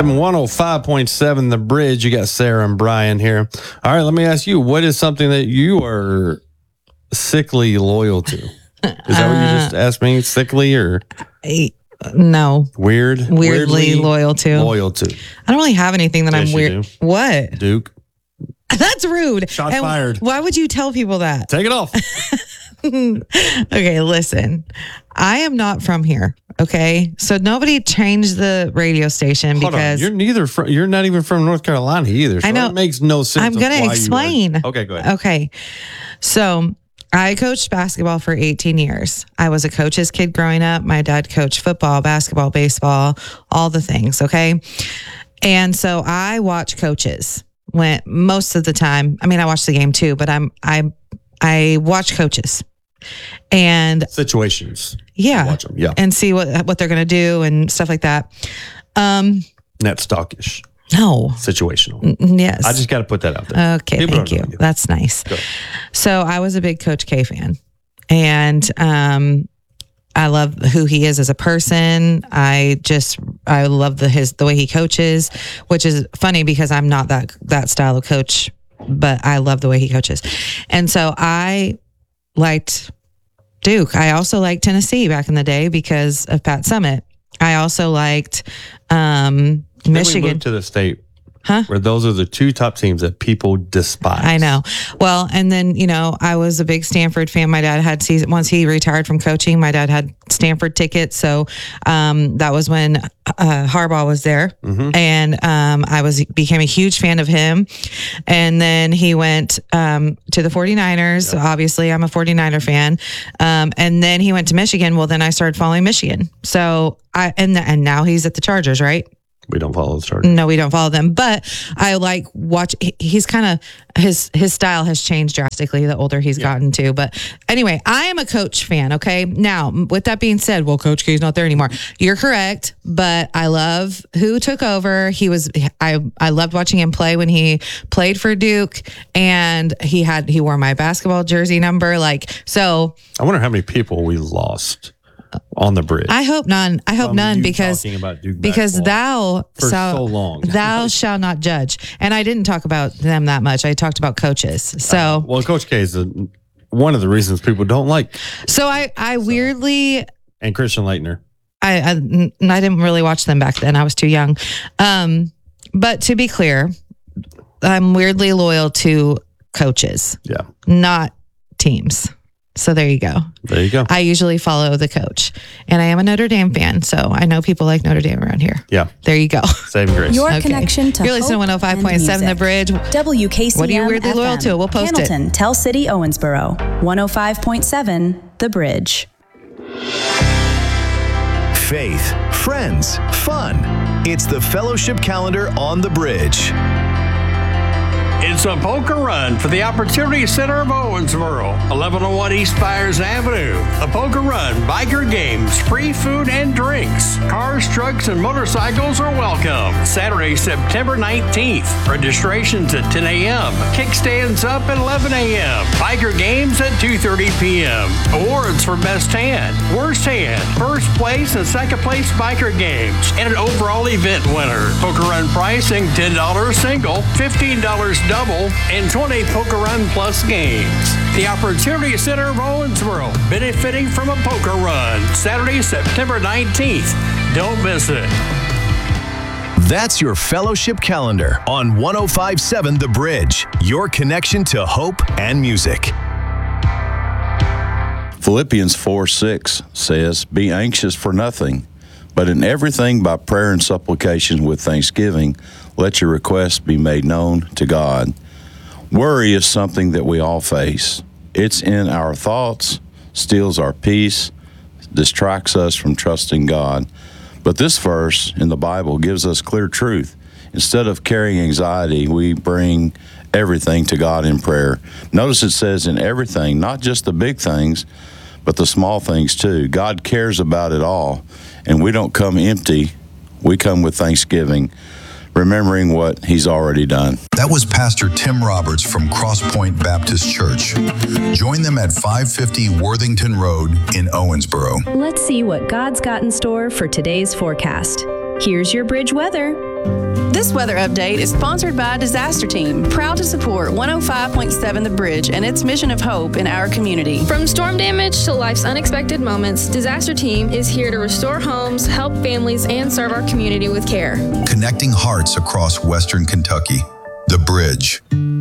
FM 105.7 The Bridge. You got Sarah and Brian here. All right, let me ask you, what is something that you are sickly loyal to? Is that what you just asked me? Sickly or no? Weirdly loyal to. Loyal to. I don't really have anything that Yes, I'm weird. you do. What? Duke. That's rude. Shots fired. Why would you tell people that? Take it off. Okay, listen. I am not from here. Okay, so nobody changed the radio station Hold because on. You're not even from North Carolina either. So I know. It makes no sense. I'm going to explain. Okay, go ahead. Okay, so I coached basketball for 18 years. I was a coach's kid growing up. My dad coached football, basketball, baseball, all the things. Okay, and so I watch coaches when most of the time. I mean, I watch the game too, but I watch coaches. And Situations. Yeah. Watch them. Yeah. And see what they're going to do and stuff like that. Net stockish. No. Situational. Yes. I just got to put that out there. Okay. People Thank don't you. know. That's nice. Go. So I was a big Coach K fan, and I love who he is as a person. I love the way he coaches, which is funny because I'm not that style of coach, but I love the way he coaches. And so I liked Duke. I also liked Tennessee back in the day because of Pat Summitt. I also liked Michigan. Then we moved to the state where those are the two top teams that people despise. I know. Well, and then, I was a big Stanford fan. My dad had once he retired from coaching, my dad had Stanford tickets. So that was when Harbaugh was there. Mm-hmm. And I became a huge fan of him. And then he went to the 49ers. Yep. Obviously, I'm a 49er fan. And then he went to Michigan. Well, then I started following Michigan. So and now he's at the Chargers, right? We don't follow the Chargers. No, we don't follow them. But I watch. He's kind of his style has changed drastically the older he's gotten too. But anyway, I am a Coach fan. Okay. Now, with that being said, well, Coach K's not there anymore. You're correct, but I love who took over. I loved watching him play when he played for Duke, and he wore my basketball jersey number. So I wonder how many people we lost on the bridge. I hope none. because thou so long. Thou shall not judge. And I didn't talk about them that much. I talked about coaches. So well, Coach K is one of the reasons people don't like. So I weirdly and Christian Laettner. I didn't really watch them back then. I was too young. But to be clear, I'm weirdly loyal to coaches. Yeah. Not teams. So there you go. There you go. I usually follow the coach, and I am a Notre Dame fan, so I know people like Notre Dame around here. Yeah. There you go. Saving grace. Your connection to You're listening to 105.7 The Bridge. WKCM What are you weirdly FM, loyal to? We'll post Hamilton, Tell City, Owensboro. 105.7 The Bridge. Faith, friends, fun. It's the Fellowship Calendar on The Bridge. It's a poker run for the Opportunity Center of Owensboro, 1101 East Byers Avenue. A poker run, biker games, free food and drinks. Cars, trucks, and motorcycles are welcome. Saturday, September 19th. Registration's at 10 a.m. Kickstands up at 11 a.m. Biker games at 2:30 p.m. Awards for best hand, worst hand, first place, and second place biker games, and an overall event winner. Poker run pricing $10 single, $15 double, and 20 Poker Run Plus games. The Opportunity Center of Owensboro, benefiting from a poker run. Saturday, September 19th. Don't miss it. That's your Fellowship Calendar on 105.7 The Bridge, your connection to hope and music. Philippians 4:6 says, "Be anxious for nothing, but in everything by prayer and supplication with thanksgiving, let your requests be made known to God." Worry is something that we all face. It's in our thoughts, steals our peace, distracts us from trusting God. But this verse in the Bible gives us clear truth. Instead of carrying anxiety, we bring everything to God in prayer. Notice it says in everything, not just the big things, but the small things too. God cares about it all, and we don't come empty. We come with thanksgiving, remembering what He's already done. That was Pastor Tim Roberts from Crosspoint Baptist Church. Join them at 550 Worthington Road in Owensboro. Let's see what God's got in store for today's forecast. Here's your bridge weather. This weather update is sponsored by Disaster Team, proud to support 105.7 The Bridge and its mission of hope in our community. From storm damage to life's unexpected moments, Disaster Team is here to restore homes, help families, and serve our community with care. Connecting hearts across Western Kentucky. The Bridge.